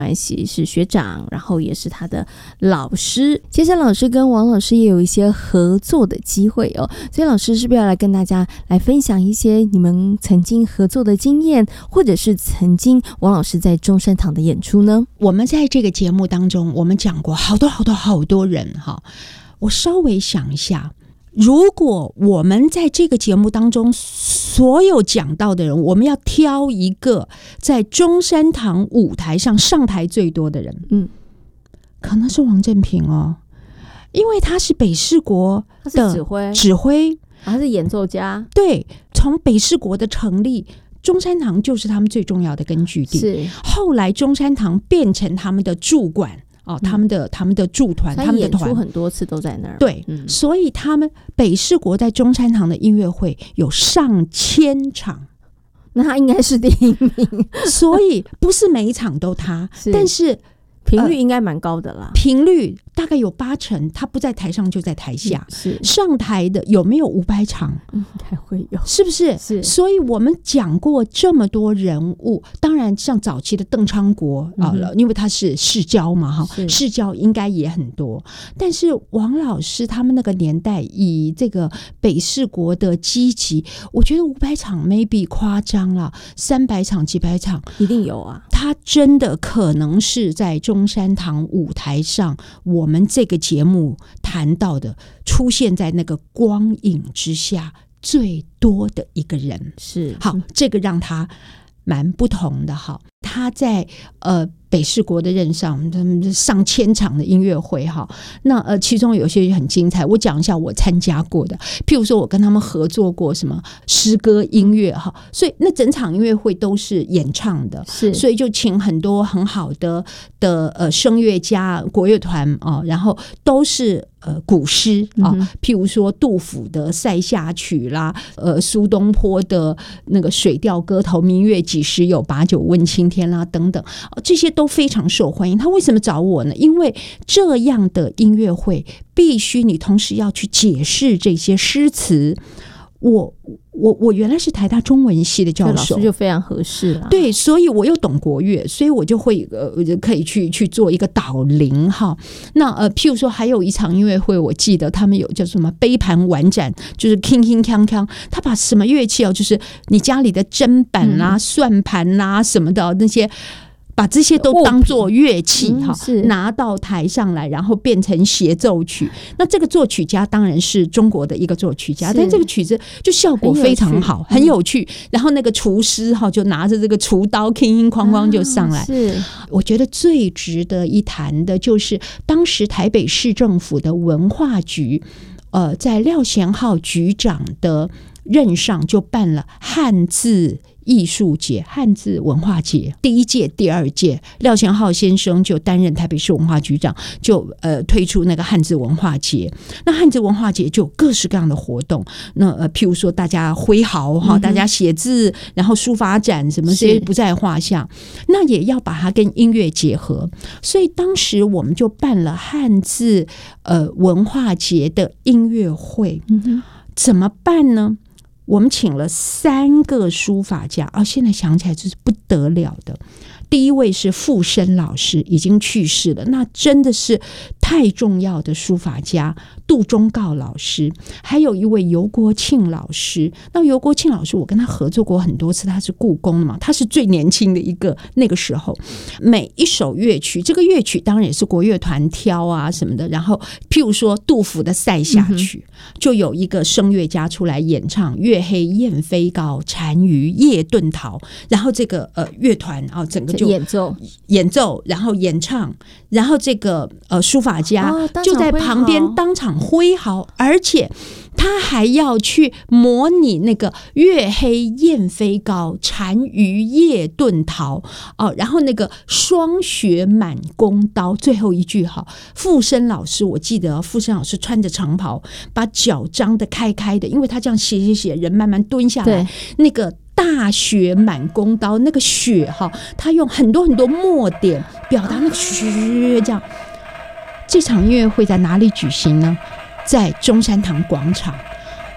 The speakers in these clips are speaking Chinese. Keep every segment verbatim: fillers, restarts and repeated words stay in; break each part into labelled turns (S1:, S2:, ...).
S1: 关系，是学长，然后也是他的老师。接下来老师跟王老师也有一些合作的机会哦，所以老师是不是要来跟大家来分享一些你们曾经合作的经验，或者是曾经王老师在中山堂的演出呢？
S2: 我们在这个节目当中，我们讲过好多好多好多人哈。我稍微想一下，如果我们在这个节目当中所有讲到的人，我们要挑一个在中山堂舞台上上台最多的人，嗯，可能是王振平哦，因为他是北市国的指挥，指挥，
S1: 他是演奏家，
S2: 对，从北市国的成立，中山堂就是他们最重要的根据地。是，后来中山堂变成他们的驻馆。哦，他们的、嗯、他们的驻团，他们的团
S1: 演出很多次都在那儿。
S2: 对、嗯，所以他们北市国在中山堂的音乐会有上千场，
S1: 那他应该是第一名。
S2: 所以不是每一场都他，是但是
S1: 频率应该蛮高的啦。
S2: 呃、频率大概有八成，他不在台上就在台下。
S1: 嗯、是
S2: 上台的有没有五百场？
S1: 应该会有，
S2: 是不是？是。所以我们讲过这么多人物，当然像早期的邓昌国啊、嗯呃，因为他是世交嘛，哈，世交应该也很多。但是王老师他们那个年代，以这个北市国的积极，我觉得五百场 maybe 夸张了，三百场、几百场
S1: 一定有啊。
S2: 他真的可能是在中山堂舞台上，我们这个节目谈到的出现在那个光影之下最多的一个人。
S1: 是，
S2: 好，这个让他蛮不同的。好，他在呃北市国的任上上千场的音乐会哈，那呃其中有些很精彩，我讲一下我参加过的，譬如说我跟他们合作过什么诗歌音乐哈，所以那整场音乐会都是演唱的，是，所以就请很多很好的的呃声乐家、国乐团啊，然后都是。呃，古诗啊，譬如说杜甫的《塞下曲》啦，呃，苏东坡的那个《水调歌头》“明月几时有，把酒问青天”啦，等等，这些都非常受欢迎。他为什么找我呢？因为这样的音乐会必须你同时要去解释这些诗词。我我我原来是台大中文系的教授，
S1: 老师就非常合适了。
S2: 对，所以我又懂国乐，所以我就会呃可以去去做一个导聆哈。那呃，譬如说还有一场音乐会，我记得他们有叫什么杯盘碗盏，就是铿铿锵锵，他把什么乐器哦，就是你家里的砧板啦、啊、嗯、算盘啦、啊、什么的那些。把这些都当作乐器哈、嗯，拿到台上来，然后变成协奏曲。那这个作曲家当然是中国的一个作曲家，但这个曲子就效果非常好，很有趣。很有趣然后那个厨师哈就拿着这个厨刀，铿铿哐哐就上来、啊。是，我觉得最值得一谈的就是当时台北市政府的文化局，呃，在廖贤浩局长的任上就办了汉字艺术节、汉字文化节，第一届、第二届，廖贤浩先生就担任台北市文化局长，就呃推出那个汉字文化节。那汉字文化节就有各式各样的活动，那呃譬如说大家挥毫哈、嗯，大家写字，然后书法展什么这些不在话下。那也要把它跟音乐结合，所以当时我们就办了汉字呃文化节的音乐会。嗯、怎么办呢？我们请了三个书法家啊，现在想起来就是不得了的。第一位是傅生老师，已经去世了，那真的是太重要的书法家。杜忠诰老师，还有一位游国庆老师。那游国庆老师我跟他合作过很多次，他是故宫的嘛，他是最年轻的一个。那个时候每一首乐曲，这个乐曲当然也是国乐团挑啊什么的，然后譬如说杜甫的《塞下曲》嗯、就有一个声乐家出来演唱月黑雁飞高，单于夜遁逃，然后这个呃乐团啊、哦、整个就
S1: 演奏
S2: 演奏然后演唱，然后这个呃书法家就在旁边当场挥毫，而且他还要去模拟那个月黑雁飞高，单于夜遁逃、哦、然后那个霜雪满弓刀，最后一句好，傅生老师我记得傅生老师穿着长袍，把脚张得开开的，因为他这样写写写，人慢慢蹲下来，那个大雪满弓刀，那个雪哈，他用很多很多墨点表达那个雪这样。这场音乐会在哪里举行呢？在中山堂广场。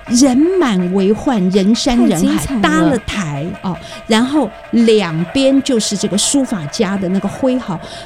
S2: 人满为患，人山人海，搭了台哦，然后两边就是这个书法家的那个挥毫，